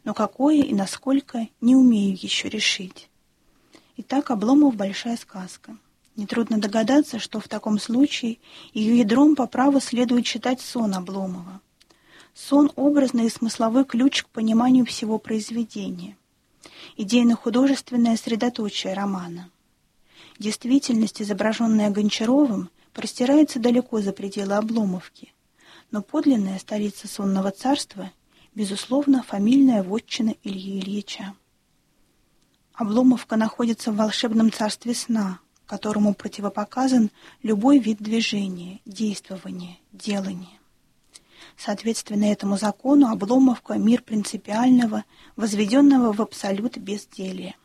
но какое и насколько не умею еще решить. Итак, Обломов — большая сказка. Нетрудно догадаться, что в таком случае ее ядром по праву следует считать сон Обломова. Сон — образный и смысловой ключ к пониманию всего произведения, идейно-художественное средоточие романа. Действительность, изображенная Гончаровым, простирается далеко за пределы Обломовки, но подлинная столица сонного царства, безусловно, фамильная вотчина Ильи Ильича. Обломовка находится в волшебном царстве сна, которому противопоказан любой вид движения, действования, делания. Соответственно этому закону Обломовка — мир принципиального, возведенного в абсолют безделия.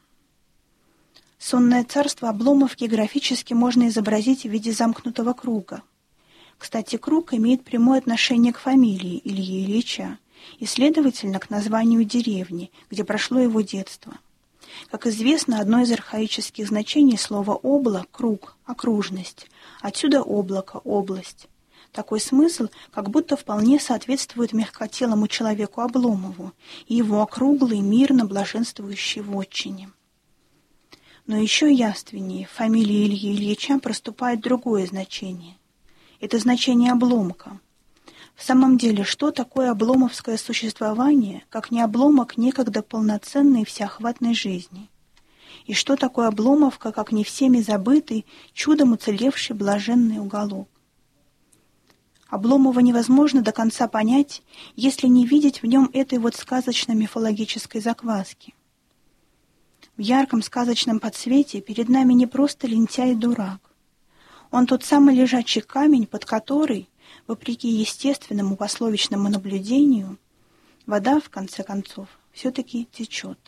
Сонное царство Обломовки графически можно изобразить в виде замкнутого круга. Кстати, круг имеет прямое отношение к фамилии Ильи Ильича и, следовательно, к названию деревни, где прошло его детство. Как известно, одно из архаических значений слова «обло» — круг, окружность, отсюда облако, область. Такой смысл как будто вполне соответствует мягкотелому человеку Обломову и его округлой, мирно блаженствующей вотчине. Но еще явственнее в фамилии Ильи Ильича проступает другое значение. Это значение обломка. В самом деле, что такое обломовское существование, как не обломок некогда полноценной всеохватной жизни? И что такое Обломовка, как не всеми забытый, чудом уцелевший блаженный уголок? Обломова невозможно до конца понять, если не видеть в нем этой вот сказочно-мифологической закваски. В ярком сказочном подсвете перед нами не просто лентяй и дурак. Он тот самый лежачий камень, под который, вопреки естественному пословичному наблюдению, вода, в конце концов, все-таки течет.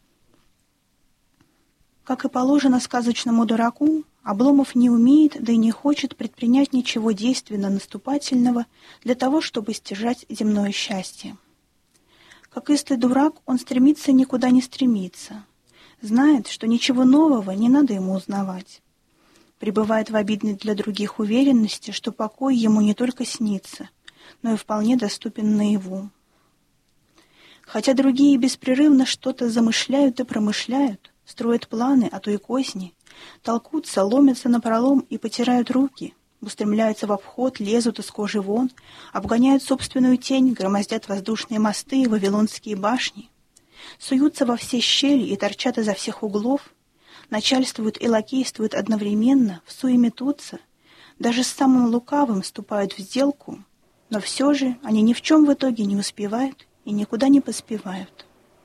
Как и положено сказочному дураку, Обломов не умеет, да и не хочет предпринять ничего действенно-наступательного для того, чтобы стяжать земное счастье. Как истый дурак, он стремится никуда не стремиться, знает, что ничего нового не надо ему узнавать. Пребывает в обидной для других уверенности, что покой ему не только снится, но и вполне доступен наяву. Хотя другие беспрерывно что-то замышляют и промышляют, строят планы, а то и козни, толкутся, ломятся напролом и потирают руки, устремляются в обход, лезут из кожи вон, обгоняют собственную тень, громоздят воздушные мосты и вавилонские башни, суются во все щели и торчат изо всех углов, начальствуют и лакействуют одновременно, всуе-метутся, даже с самым лукавым вступают в сделку, но все же они ни в чем в итоге не успевают и никуда не поспевают.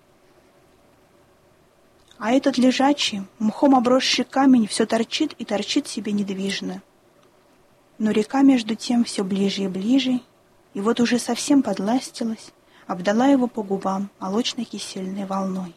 А этот лежачий, мхом обросший камень все торчит и торчит себе недвижно. Но река между тем все ближе и ближе, и вот уже совсем подластилась, обдала его по губам молочно-кисельной волной.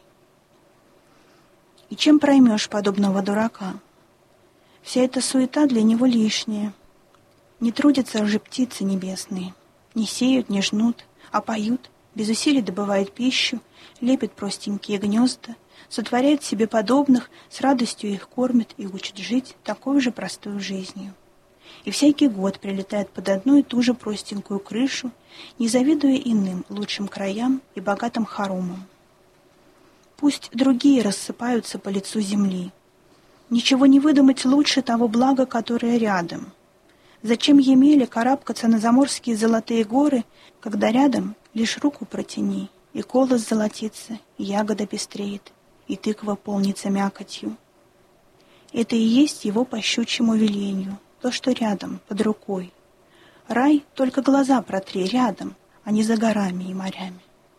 И чем проймешь подобного дурака? Вся эта суета для него лишняя. Не трудятся же птицы небесные, не сеют, не жнут, а поют, без усилий добывают пищу, лепят простенькие гнезда, сотворяет себе подобных, с радостью их кормит и учит жить такой же простой жизнью. И всякий год прилетает под одну и ту же простенькую крышу, не завидуя иным лучшим краям и богатым хоромам. Пусть другие рассыпаются по лицу земли. Ничего не выдумать лучше того блага, которое рядом. Зачем Емеле карабкаться на заморские золотые горы, когда рядом лишь руку протяни, и колос золотится, и ягода пестреет, и тыква полнится мякотью. Это и есть его по щучьему велению, то, что рядом, под рукой. Рай только глаза протри рядом, а не за горами и морями.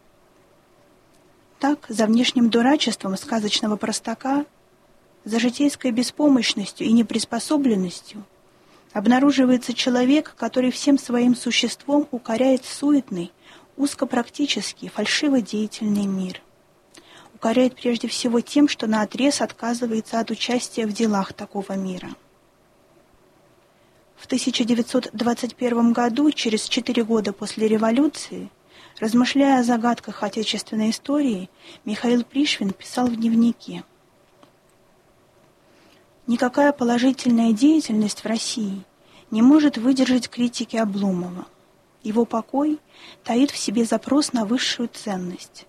Так, за внешним дурачеством сказочного простака, за житейской беспомощностью и неприспособленностью обнаруживается человек, который всем своим существом укоряет суетный, узкопрактический, фальшиво-деятельный мир. Укоряет прежде всего тем, что наотрез отказывается от участия в делах такого мира. В 1921 году, через 4 года после революции, размышляя о загадках отечественной истории, Михаил Пришвин писал в дневнике: «Никакая положительная деятельность в России не может выдержать критики Обломова. Его покой таит в себе запрос на высшую ценность,